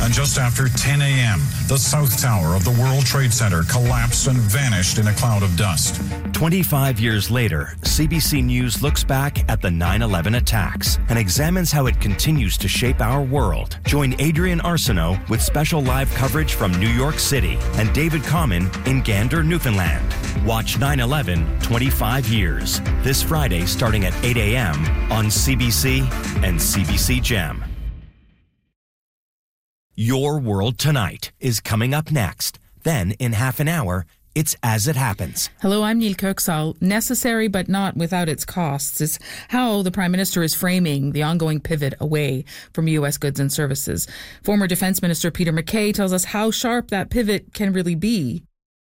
And just after 10 a.m., the South Tower of the World Trade Center collapsed and vanished in a cloud of dust. 25 years later, CBC News looks back at the 9/11 attacks and examines how it continues to shape our world. Join Adrian Arsenault with special live coverage from New York City and David Common in Gander, Newfoundland. Watch 9/11 25 years this Friday starting at 8 a.m. on CBC and CBC Gem. Your World Tonight is coming up next. Then, in half an hour, it's As It Happens. Hello, I'm Neil Kirksall. Necessary but not without its costs is how the Prime Minister is framing the ongoing pivot away from U.S. goods and services. Former Defence Minister Peter MacKay tells us how sharp that pivot can really be.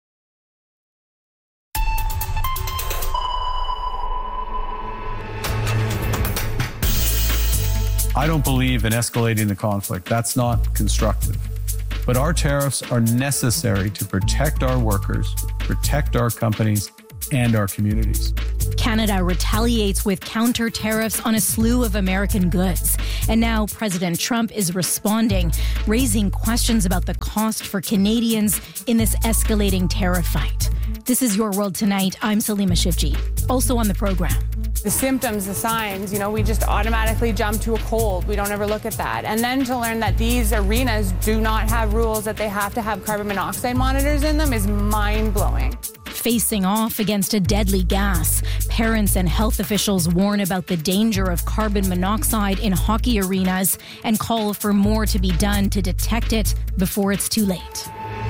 I don't believe in escalating the conflict. That's not constructive. But our tariffs are necessary to protect our workers, protect our companies, and our communities. Canada retaliates with counter tariffs on a slew of American goods. And now President Trump is responding, raising questions about the cost for Canadians in this escalating tariff fight. This is Your World Tonight. I'm Salima Shivji. Also on the program. The symptoms, the signs, we just automatically jump to a cold. We don't ever look at that. And then to learn that these arenas do not have rules that they have to have carbon monoxide monitors in them is mind-blowing. Facing off against a deadly gas, parents and health officials warn about the danger of carbon monoxide in hockey arenas and call for more to be done to detect it before it's too late.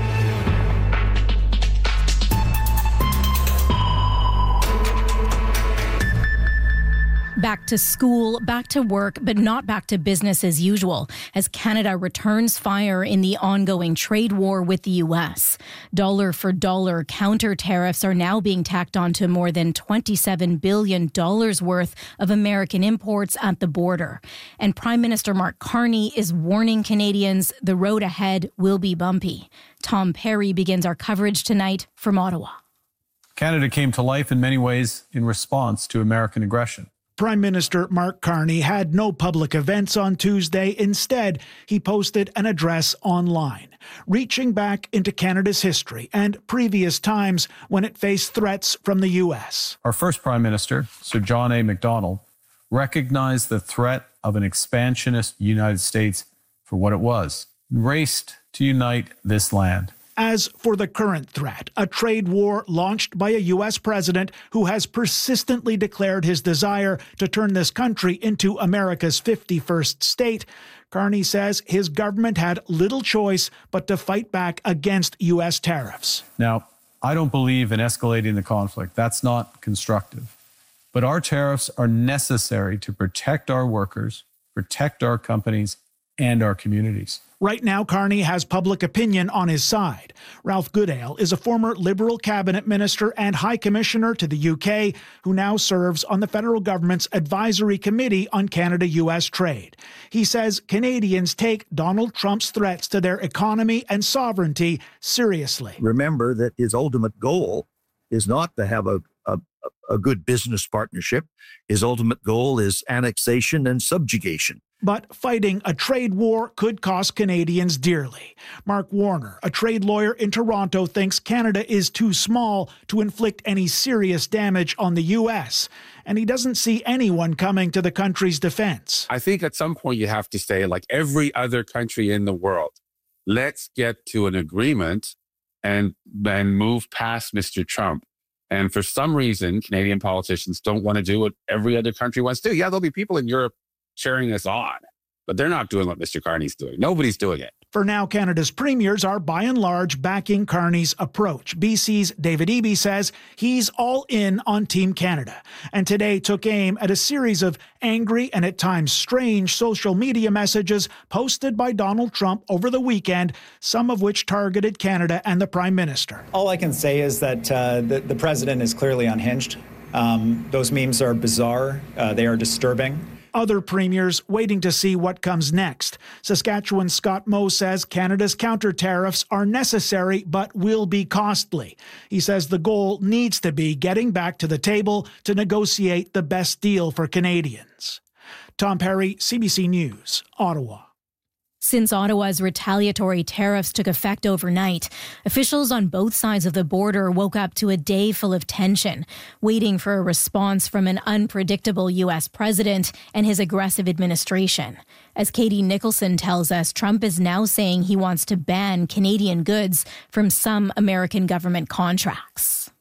Back to school, back to work, but not back to business as usual, as Canada returns fire in the ongoing trade war with the U.S. Dollar for dollar counter tariffs are now being tacked onto more than $27 billion worth of American imports at the border. And Prime Minister Mark Carney is warning Canadians the road ahead will be bumpy. Tom Perry begins our coverage tonight from Ottawa. Canada came to life in many ways in response to American aggression. Prime Minister Mark Carney had no public events on Tuesday. Instead, he posted an address online, reaching back into Canada's history and previous times when it faced threats from the U.S. Our first Prime Minister, Sir John A. Macdonald, recognized the threat of an expansionist United States for what it was, and raced to unite this land. As for the current threat, a trade war launched by a U.S. president who has persistently declared his desire to turn this country into America's 51st state, Carney says his government had little choice but to fight back against U.S. tariffs. Now, I don't believe in escalating the conflict. That's not constructive. But our tariffs are necessary to protect our workers, protect our companies, and our communities. Right now, Carney has public opinion on his side. Ralph Goodale is a former Liberal cabinet minister and High Commissioner to the UK who now serves on the federal government's Advisory Committee on Canada-US Trade. He says Canadians take Donald Trump's threats to their economy and sovereignty seriously. Remember that his ultimate goal is not to have a good business partnership. His ultimate goal is annexation and subjugation. But fighting a trade war could cost Canadians dearly. Mark Warner, a trade lawyer in Toronto, thinks Canada is too small to inflict any serious damage on the U.S., and he doesn't see anyone coming to the country's defense. I think at some point you have to say, like every other country in the world, let's get to an agreement and move past Mr. Trump. And for some reason, Canadian politicians don't want to do what every other country wants to do. Yeah, there'll be people in Europe cheering us on, but they're not doing what Mr. Carney's doing. Nobody's doing it. For now, Canada's premiers are by and large backing Carney's approach. BC's David Eby says he's all in on Team Canada, and today took aim at a series of angry and at times strange social media messages posted by Donald Trump over the weekend, some of which targeted Canada and the Prime Minister. All I can say is that the president is clearly unhinged. Those memes are bizarre. They are disturbing. Other premiers waiting to see what comes next. Saskatchewan's Scott Moe says Canada's counter tariffs are necessary but will be costly. He says the goal needs to be getting back to the table to negotiate the best deal for Canadians. Tom Perry, CBC News, Ottawa. Since Ottawa's retaliatory tariffs took effect overnight, officials on both sides of the border woke up to a day full of tension, waiting for a response from an unpredictable U.S. president and his aggressive administration. As Katie Nicholson tells us, Trump is now saying he wants to ban Canadian goods from some American government contracts.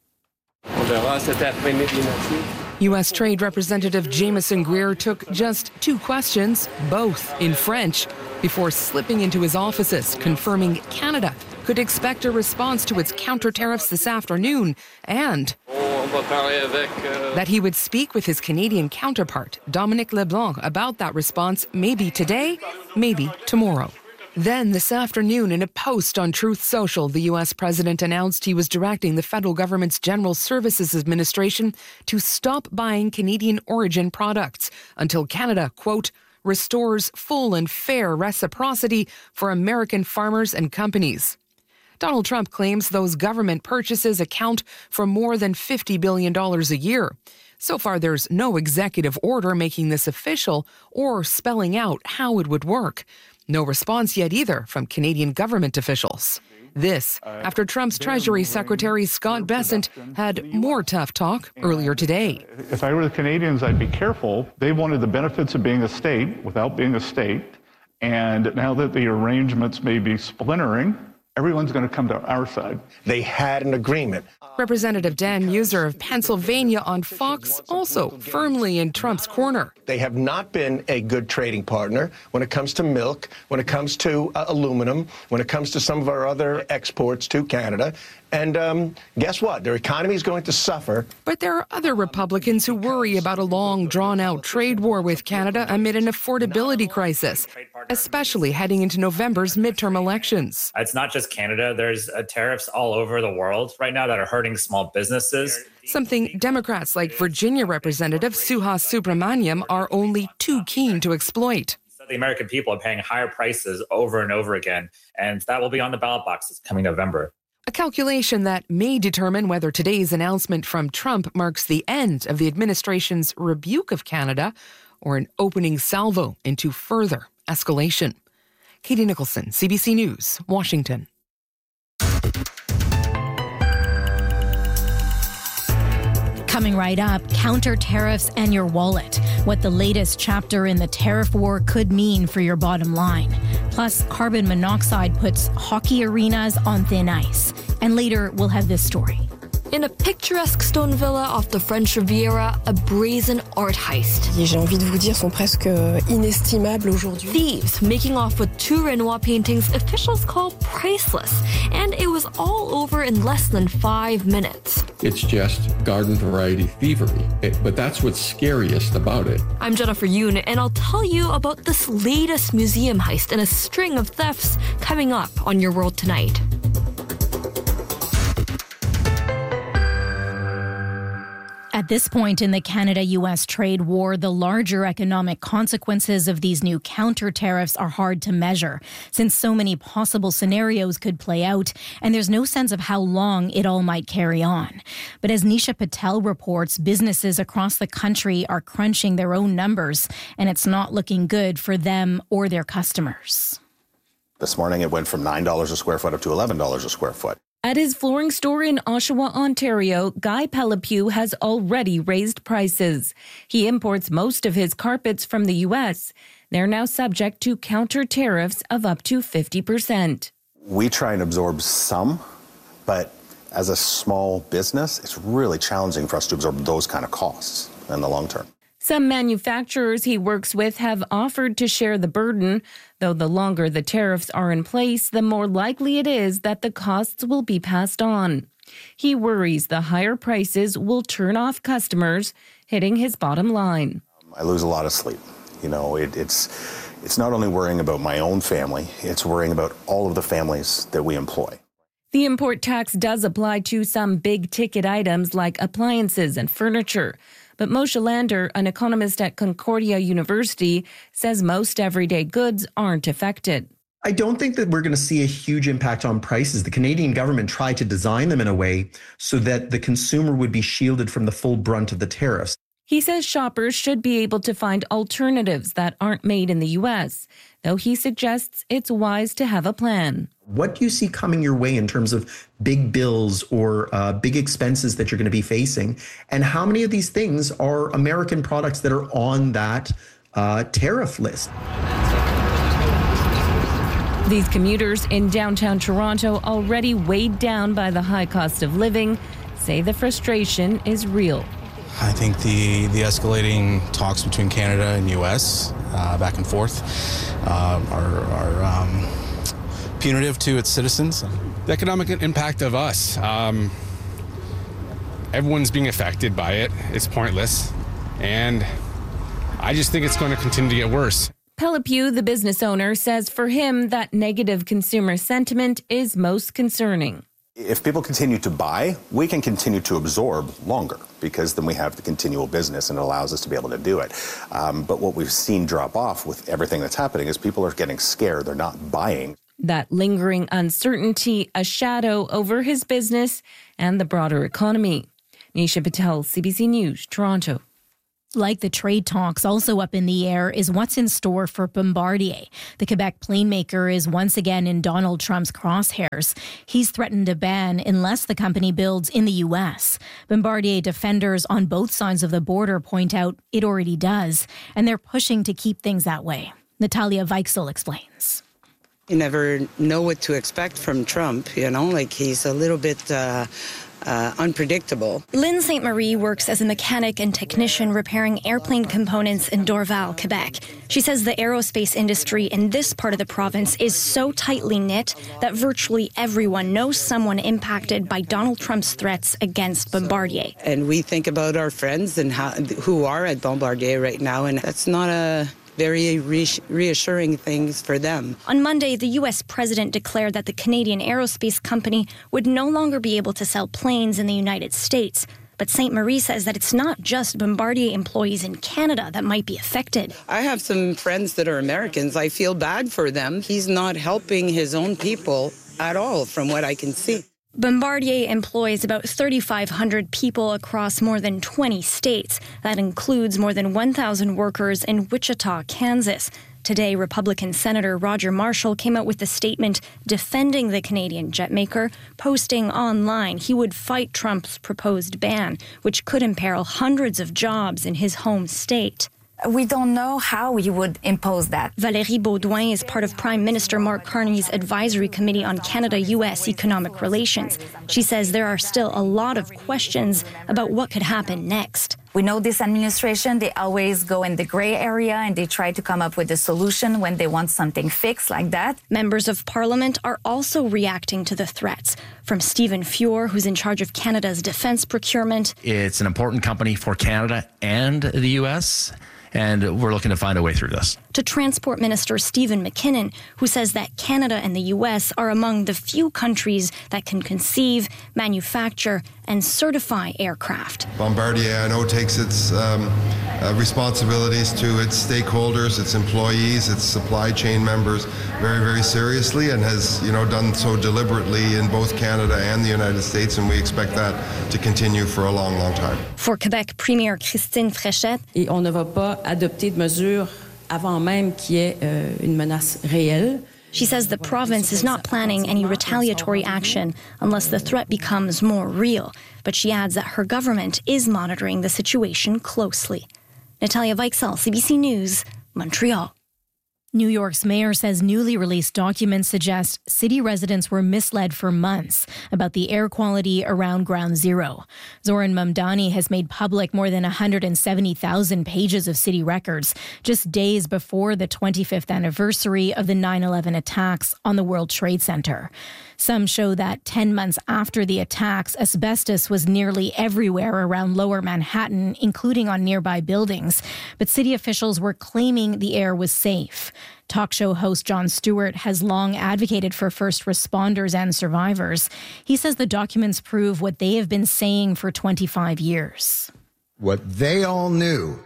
U.S. Trade Representative Jameson Greer took just 2 questions, both in French, before slipping into his offices, confirming Canada could expect a response to its counter-tariffs this afternoon and that he would speak with his Canadian counterpart, Dominic LeBlanc, about that response maybe today, maybe tomorrow. Then this afternoon, in a post on Truth Social, the U.S. president announced he was directing the federal government's General Services Administration to stop buying Canadian origin products until Canada, quote, restores full and fair reciprocity for American farmers and companies. Donald Trump claims those government purchases account for more than $50 billion a year. So far, there's no executive order making this official or spelling out how it would work. No response yet either from Canadian government officials. This after Trump's Treasury Secretary Scott Bessent had more tough talk earlier today. If I were the Canadians, I'd be careful. They wanted the benefits of being a state without being a state. And now that the arrangements may be splintering, everyone's going to come to our side. They had an agreement. Representative Dan Muser of Pennsylvania on Fox also firmly in Trump's corner. They have not been a good trading partner when it comes to milk, when it comes to aluminum, when it comes to some of our other exports to Canada. And guess what? Their economy is going to suffer. But there are other Republicans who worry about a long, drawn-out trade war with Canada amid an affordability crisis, especially heading into November's midterm elections. It's not just Canada. There's tariffs all over the world right now that are hurting small businesses. Something Democrats like Virginia Representative Suhas Subramaniam are only too keen to exploit. The American people are paying higher prices over and over again, and that will be on the ballot boxes coming November. A calculation that may determine whether today's announcement from Trump marks the end of the administration's rebuke of Canada or an opening salvo into further escalation. Katie Nicholson, CBC News, Washington. Coming right up, counter tariffs and your wallet. What the latest chapter in the tariff war could mean for your bottom line. Plus, carbon monoxide puts hockey arenas on thin ice. And later, we'll have this story. In a picturesque stone villa off the French Riviera, a brazen art heist. J'ai envie de vous dire, sont presque inestimables aujourd'hui. Thieves making off with 2 Renoir paintings officials call priceless. And it was all over in less than 5 minutes. It's just garden variety thievery. But that's what's scariest about it. I'm Jennifer Yoon, and I'll tell you about this latest museum heist and a string of thefts coming up on Your World Tonight. At this point in the Canada-U.S. trade war, the larger economic consequences of these new counter tariffs are hard to measure, since so many possible scenarios could play out, and there's no sense of how long it all might carry on. But as Nisha Patel reports, businesses across the country are crunching their own numbers, and it's not looking good for them or their customers. This morning, it went from $9 a square foot up to $11 a square foot. At his flooring store in Oshawa, Ontario, Guy Pellepew has already raised prices. He imports most of his carpets from the U.S. They're now subject to counter tariffs of up to 50%. We try and absorb some, but as a small business, it's really challenging for us to absorb those kind of costs in the long term. Some manufacturers he works with have offered to share the burden, though the longer the tariffs are in place, the more likely it is that the costs will be passed on. He worries the higher prices will turn off customers, hitting his bottom line. I lose a lot of sleep. You know, it's not only worrying about my own family, it's worrying about all of the families that we employ. The import tax does apply to some big-ticket items like appliances and furniture. But Moshe Lander, an economist at Concordia University, says most everyday goods aren't affected. I don't think that we're going to see a huge impact on prices. The Canadian government tried to design them in a way so that the consumer would be shielded from the full brunt of the tariffs. He says shoppers should be able to find alternatives that aren't made in the U.S., though he suggests it's wise to have a plan. What do you see coming your way in terms of big bills or big expenses that you're going to be facing? And how many of these things are American products that are on that tariff list? These commuters in downtown Toronto, already weighed down by the high cost of living, say the frustration is real. I think the escalating talks between Canada and U.S. Back and forth are punitive to its citizens. The economic impact of us, everyone's being affected by it. It's pointless. And I just think it's going to continue to get worse. Pellepew, the business owner, says for him that negative consumer sentiment is most concerning. If people continue to buy, we can continue to absorb longer because then we have the continual business and it allows us to be able to do it. But what we've seen drop off with everything that's happening is people are getting scared. They're not buying. That lingering uncertainty, a shadow over his business and the broader economy. Nisha Patel, CBC News, Toronto. Like the trade talks, also up in the air is what's in store for Bombardier. The Quebec plane maker is once again in Donald Trump's crosshairs. He's threatened a ban unless the company builds in the U.S. Bombardier defenders on both sides of the border point out it already does, and they're pushing to keep things that way. Natalia Weichsel explains. You never know what to expect from Trump, he's a little bit unpredictable. Lynn St. Marie works as a mechanic and technician repairing airplane components in Dorval, Quebec. She says the aerospace industry in this part of the province is so tightly knit that virtually everyone knows someone impacted by Donald Trump's threats against Bombardier. And we think about our friends and who are at Bombardier right now, and that's not a very reassuring things for them. On Monday, the U.S. president declared that the Canadian aerospace company would no longer be able to sell planes in the United States. But St. Marie says that it's not just Bombardier employees in Canada that might be affected. I have some friends that are Americans. I feel bad for them. He's not helping his own people at all, from what I can see. Bombardier employs about 3,500 people across more than 20 states. That includes more than 1,000 workers in Wichita, Kansas. Today, Republican Senator Roger Marshall came out with a statement defending the Canadian jetmaker, posting online he would fight Trump's proposed ban, which could imperil hundreds of jobs in his home state. We don't know how we would impose that. Valérie Beaudoin is part of Prime Minister Mark Carney's Advisory Committee on Canada-U.S. Economic Relations. She says there are still a lot of questions about what could happen next. We know this administration, they always go in the gray area and they try to come up with a solution when they want something fixed like that. Members of Parliament are also reacting to the threats. From Stephen Fuhr, who's in charge of Canada's defense procurement. It's an important company for Canada and the U.S., and we're looking to find a way through this. To Transport Minister Stephen McKinnon, who says that Canada and the U.S. are among the few countries that can conceive, manufacture, and certify aircraft. Bombardier, I know, takes its responsibilities to its stakeholders, its employees, its supply chain members very, very seriously, and has, done so deliberately in both Canada and the United States, and we expect that to continue for a long, long time. For Quebec Premier Christine Fréchette, et on ne va pas adopter de mesures avant même qu'il y ait une menace réelle. She says the province is not planning any retaliatory action unless the threat becomes more real, but she adds that her government is monitoring the situation closely. Natalia Weichsel, CBC News, Montreal. New York's mayor says newly released documents suggest city residents were misled for months about the air quality around Ground Zero. Zoran Mamdani has made public more than 170,000 pages of city records just days before the 25th anniversary of the 9/11 attacks on the World Trade Center. Some show that 10 months after the attacks, asbestos was nearly everywhere around Lower Manhattan, including on nearby buildings. But city officials were claiming the air was safe. Talk show host Jon Stewart has long advocated for first responders and survivors. He says the documents prove what they have been saying for 25 years. What they all knew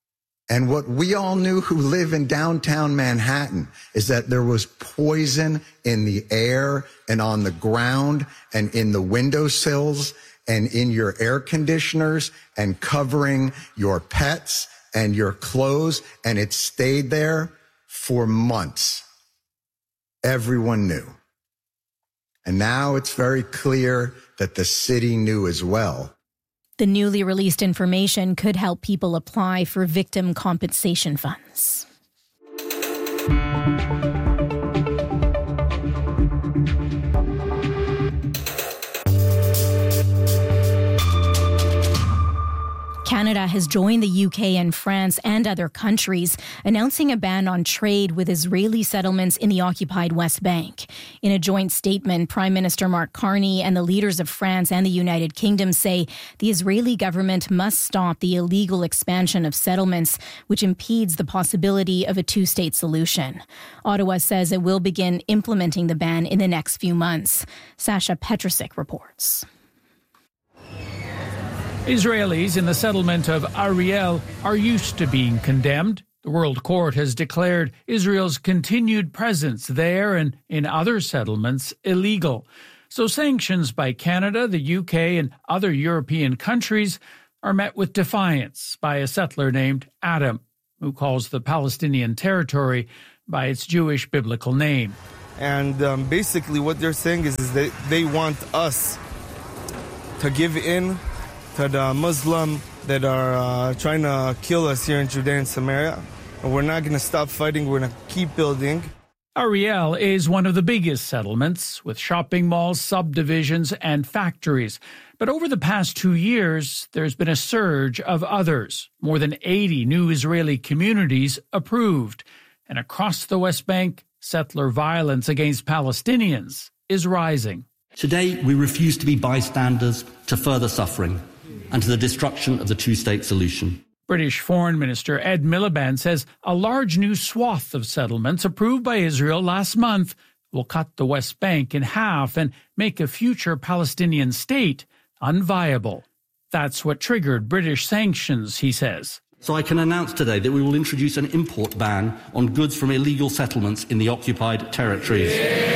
and what we all knew who live in downtown Manhattan is that there was poison in the air and on the ground and in the windowsills and in your air conditioners and covering your pets and your clothes, and it stayed there for months. Everyone knew. And now it's very clear that the city knew as well. The newly released information could help people apply for victim compensation funds. Canada has joined the UK and France and other countries, announcing a ban on trade with Israeli settlements in the occupied West Bank. In a joint statement, Prime Minister Mark Carney and the leaders of France and the United Kingdom say the Israeli government must stop the illegal expansion of settlements, which impedes the possibility of a two-state solution. Ottawa says it will begin implementing the ban in the next few months. Sasha Petrusik reports. Israelis in the settlement of Ariel are used to being condemned. The World Court has declared Israel's continued presence there and in other settlements illegal. So sanctions by Canada, the UK, and other European countries are met with defiance by a settler named Adam, who calls the Palestinian territory by its Jewish biblical name. And basically what they're saying is they want us to give in to the Muslim that are trying to kill us here in Judea and Samaria. And we're not going to stop fighting. We're going to keep building. Ariel is one of the biggest settlements, with shopping malls, subdivisions, and factories. But over the past 2 years, there's been a surge of others. More than 80 new Israeli communities approved. And across the West Bank, settler violence against Palestinians is rising. Today, we refuse to be bystanders to further suffering and to the destruction of the two-state solution. British Foreign Minister Ed Miliband says a large new swath of settlements approved by Israel last month will cut the West Bank in half and make a future Palestinian state unviable. That's what triggered British sanctions, he says. So I can announce today that we will introduce an import ban on goods from illegal settlements in the occupied territories.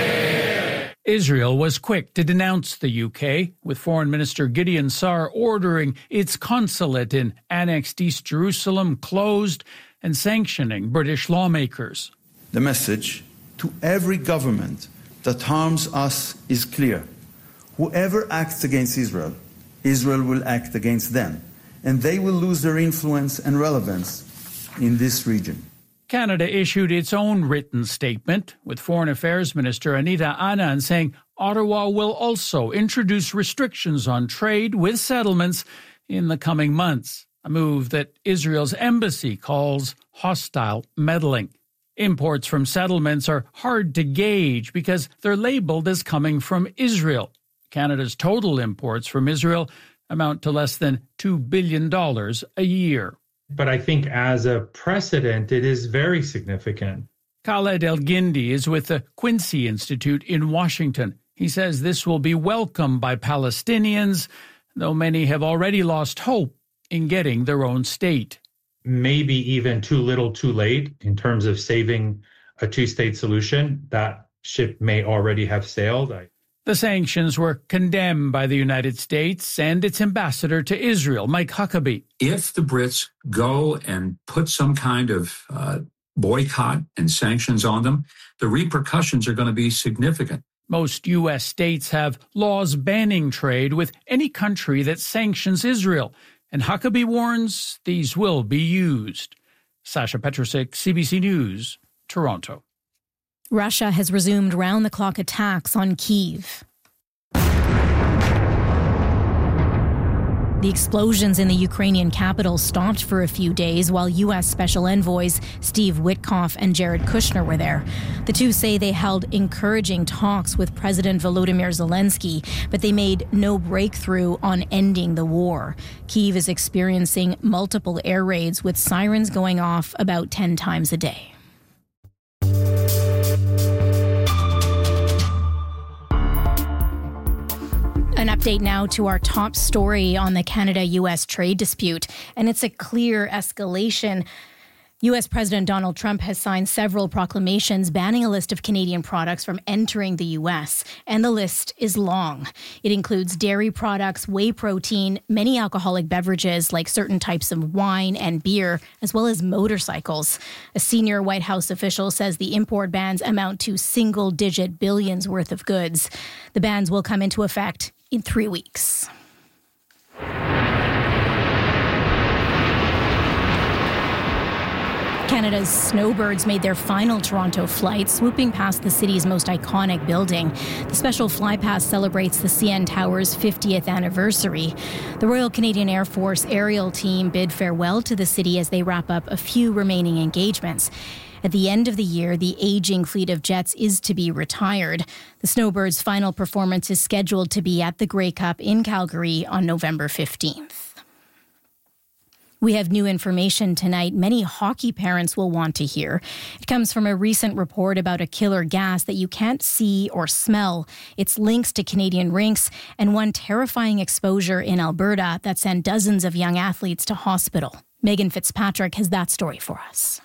Israel was quick to denounce the UK, with Foreign Minister Gideon Saar ordering its consulate in annexed East Jerusalem closed and sanctioning British lawmakers. The message to every government that harms us is clear. Whoever acts against Israel, Israel will act against them, and they will lose their influence and relevance in this region. Canada issued its own written statement, with Foreign Affairs Minister Anita Anand saying Ottawa will also introduce restrictions on trade with settlements in the coming months, a move that Israel's embassy calls hostile meddling. Imports from settlements are hard to gauge because they're labeled as coming from Israel. Canada's total imports from Israel amount to less than $2 billion a year. But I think as a precedent, it is very significant. Khaled El-Gindi is with the Quincy Institute in Washington. He says this will be welcomed by Palestinians, though many have already lost hope in getting their own state. Maybe even too little too late in terms of saving a two-state solution. That ship may already have sailed. The sanctions were condemned by the United States and its ambassador to Israel, Mike Huckabee. If the Brits go and put some kind of boycott and sanctions on them, the repercussions are going to be significant. Most U.S. states have laws banning trade with any country that sanctions Israel, and Huckabee warns these will be used. Sasha Petrusik, CBC News, Toronto. Russia has resumed round-the-clock attacks on Kyiv. The explosions in the Ukrainian capital stopped for a few days while U.S. Special Envoys Steve Witkoff and Jared Kushner were there. The two say they held encouraging talks with President Volodymyr Zelensky, but they made no breakthrough on ending the war. Kyiv is experiencing multiple air raids with sirens going off about 10 times a day. An update now to our top story on the Canada-U.S. trade dispute, and it's a clear escalation. U.S. President Donald Trump has signed several proclamations banning a list of Canadian products from entering the U.S., and the list is long. It includes dairy products, whey protein, many alcoholic beverages like certain types of wine and beer, as well as motorcycles. A senior White House official says the import bans amount to single-digit billions worth of goods. The bans will come into effect in 3 weeks. Canada's snowbirds made their final Toronto flight, swooping past the city's most iconic building. The special flypast celebrates the CN Tower's 50th anniversary. The Royal Canadian Air Force aerial team bid farewell to the city as they wrap up a few remaining engagements. At the end of the year, the aging fleet of jets is to be retired. The Snowbirds' final performance is scheduled to be at the Grey Cup in Calgary on November 15th. We have new information tonight many hockey parents will want to hear. It comes from a recent report about a killer gas that you can't see or smell. Its links to Canadian rinks and one terrifying exposure in Alberta that sent dozens of young athletes to hospital. Megan Fitzpatrick has that story for us.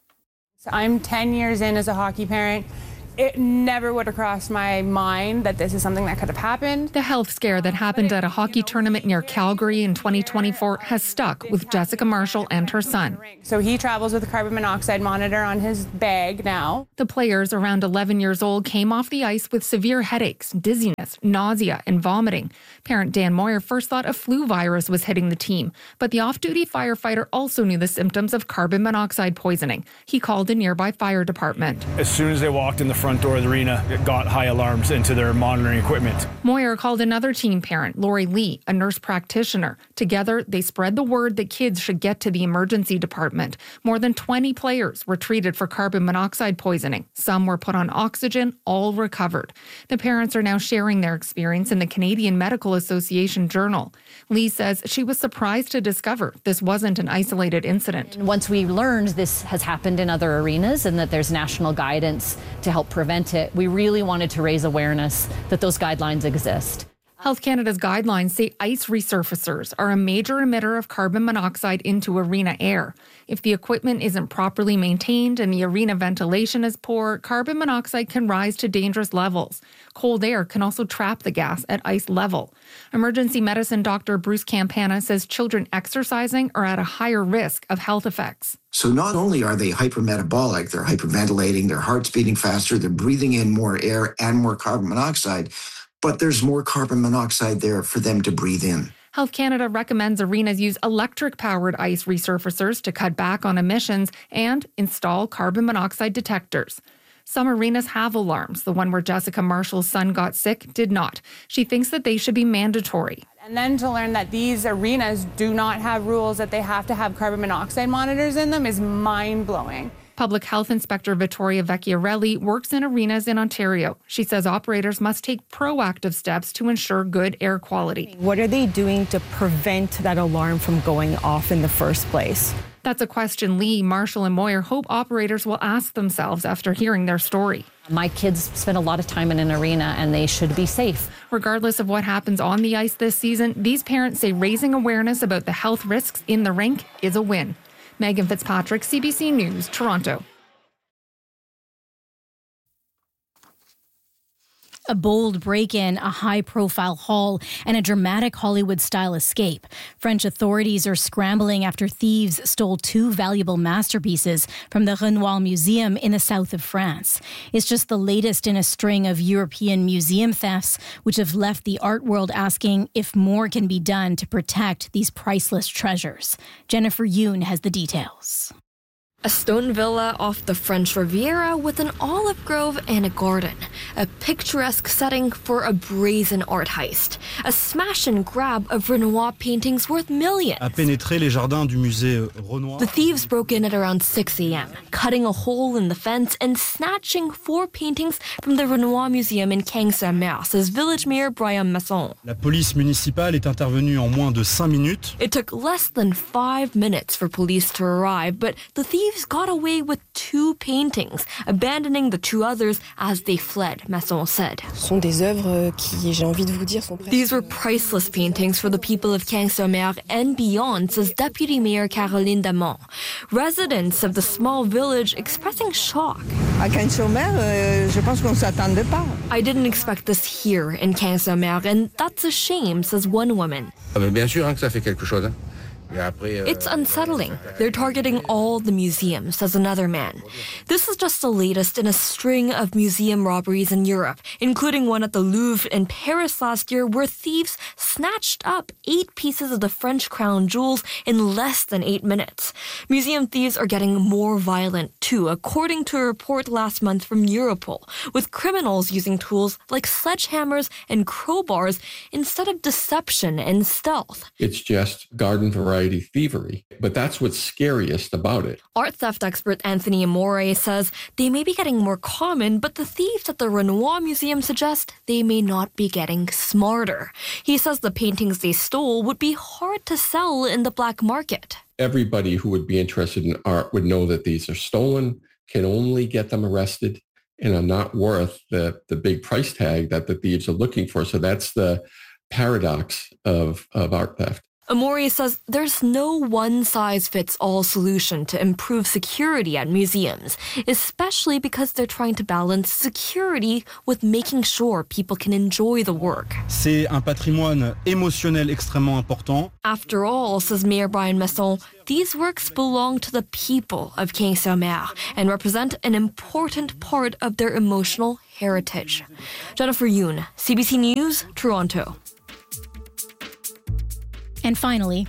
I'm 10 years in as a hockey parent. It never would have crossed my mind that this is something that could have happened. The health scare that happened at a hockey tournament near Calgary in 2024 has stuck with Jessica Marshall and her son. So he travels with a carbon monoxide monitor on his bag now. The players, around 11 years old, came off the ice with severe headaches, dizziness, nausea, and vomiting. Parent Dan Moyer first thought a flu virus was hitting the team, but the off-duty firefighter also knew the symptoms of carbon monoxide poisoning. He called a nearby fire department. As soon as they walked in the front door of the arena, it got high alarms into their monitoring equipment. Moyer called another teen parent, Lori Lee, a nurse practitioner. Together, they spread the word that kids should get to the emergency department. More than 20 players were treated for carbon monoxide poisoning. Some were put on oxygen, all recovered. The parents are now sharing their experience in the Canadian Medical Association Journal. Lee says she was surprised to discover this wasn't an isolated incident. Once we learned this has happened in other arenas and that there's national guidance to help prevent it, we really wanted to raise awareness that those guidelines exist. Health Canada's guidelines say ice resurfacers are a major emitter of carbon monoxide into arena air. If the equipment isn't properly maintained and the arena ventilation is poor, carbon monoxide can rise to dangerous levels. Cold air can also trap the gas at ice level. Emergency medicine doctor Bruce Campana says children exercising are at a higher risk of health effects. So not only are they hypermetabolic, they're hyperventilating, their heart's beating faster, they're breathing in more air and more carbon monoxide, but there's more carbon monoxide there for them to breathe in. Health Canada recommends arenas use electric-powered ice resurfacers to cut back on emissions and install carbon monoxide detectors. Some arenas have alarms. The one where Jessica Marshall's son got sick did not. She thinks that they should be mandatory. And then to learn that these arenas do not have rules that they have to have carbon monoxide monitors in them is mind-blowing. Public Health Inspector Vittoria Vecchiarelli works in arenas in Ontario. She says operators must take proactive steps to ensure good air quality. What are they doing to prevent that alarm from going off in the first place? That's a question Lee, Marshall, and Moyer hope operators will ask themselves after hearing their story. My kids spend a lot of time in an arena and they should be safe. Regardless of what happens on the ice this season, these parents say raising awareness about the health risks in the rink is a win. Megan Fitzpatrick, CBC News, Toronto. A bold break-in, a high-profile haul, and a dramatic Hollywood-style escape. French authorities are scrambling after thieves stole 2 valuable masterpieces from the Renoir Museum in the south of France. It's just the latest in a string of European museum thefts, which have left the art world asking if more can be done to protect these priceless treasures. Jennifer Yoon has the details. A stone villa off the French Riviera with an olive grove and a garden. A picturesque setting for a brazen art heist. A smash and grab of Renoir paintings worth millions. A pénétrer les jardins du musée Renoir. The thieves broke in at around 6 a.m., cutting a hole in the fence and snatching 4 paintings from the Renoir Museum in Quincy-sur-Mer, says village mayor Brian Masson. La police municipale est intervenue en moins de 5 minutes. It took less than 5 minutes for police to arrive, but the thieves got away with 2 paintings, abandoning the 2 others as they fled, Masson said. These were priceless paintings for the people of Quin-sur-Mer and beyond, says Deputy Mayor Caroline Damont. Residents of the small village expressing shock. À Quin-sur-Mer, je pense qu'on s'attendait pas. I didn't expect this here in Quin-sur-Mer, and that's a shame, says one woman. Bien sûr que ça fait quelque chose. It's unsettling. They're targeting all the museums, says another man. This is just the latest in a string of museum robberies in Europe, including one at the Louvre in Paris last year where thieves snatched up 8 pieces of the French crown jewels in less than 8 minutes. Museum thieves are getting more violent too, according to a report last month from Europol, with criminals using tools like sledgehammers and crowbars instead of deception and stealth. It's just garden variety thievery, but that's what's scariest about it. Art theft expert Anthony Amore says they may be getting more common, but the thieves at the Renoir Museum suggest they may not be getting smarter. He says the paintings they stole would be hard to sell in the black market. Everybody who would be interested in art would know that these are stolen, can only get them arrested, and are not worth the big price tag that the thieves are looking for. So that's the paradox of art theft. Amore says there's no one-size-fits-all solution to improve security at museums, especially because they're trying to balance security with making sure people can enjoy the work. C'est un patrimoine émotionnel extrêmement important. After all, says Mayor Brian Masson, these works belong to the people of Quin-sur-Mer and represent an important part of their emotional heritage. Jennifer Yoon, CBC News, Toronto. And finally,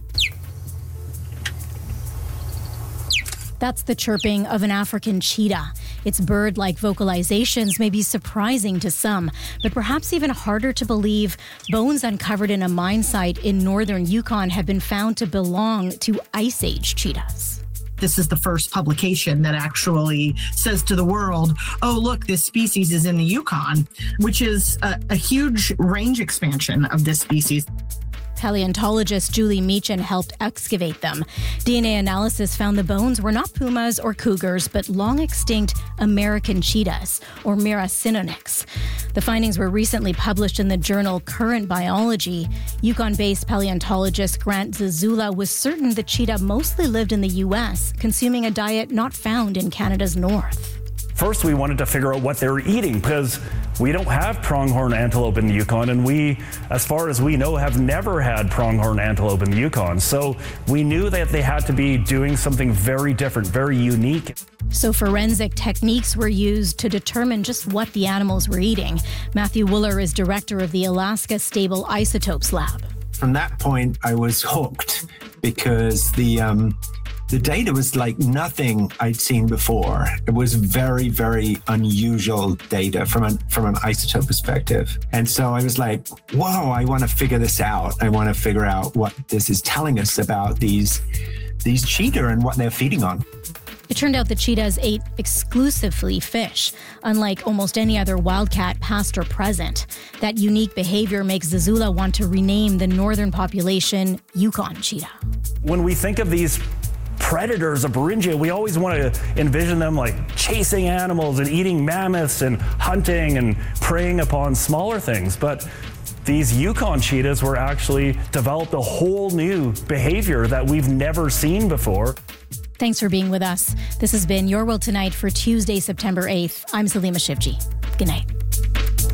that's the chirping of an African cheetah. Its bird-like vocalizations may be surprising to some, but perhaps even harder to believe. Bones uncovered in a mine site in northern Yukon have been found to belong to Ice Age cheetahs. This is the first publication that actually says to the world, oh, look, this species is in the Yukon, which is a huge range expansion of this species. Paleontologist Julie Meechan helped excavate them. DNA analysis found the bones were not pumas or cougars, but long-extinct American cheetahs, or Miracinonyx. The findings were recently published in the journal Current Biology. Yukon-based paleontologist Grant Zazula was certain the cheetah mostly lived in the U.S., consuming a diet not found in Canada's north. First, we wanted to figure out what they were eating because we don't have pronghorn antelope in the Yukon, and we, as far as we know, have never had pronghorn antelope in the Yukon. So we knew that they had to be doing something very different, very unique. So forensic techniques were used to determine just what the animals were eating. Matthew Wooler is director of the Alaska Stable Isotopes Lab. From that point, I was hooked because the data was like nothing I'd seen before. It was very, very unusual data from an isotope perspective. And so I was like, whoa, I want to figure this out. I want to figure out what this is telling us about these cheetah and what they're feeding on. It turned out the cheetahs ate exclusively fish, unlike almost any other wildcat past or present. That unique behavior makes Zazula want to rename the northern population Yukon cheetah. When we think of these predators of Beringia, we always want to envision them like chasing animals and eating mammoths and hunting and preying upon smaller things. But these Yukon cheetahs were actually developed a whole new behavior that we've never seen before. Thanks for being with us. This has been Your World Tonight for Tuesday, September 8th. I'm Salima Shivji. Good night.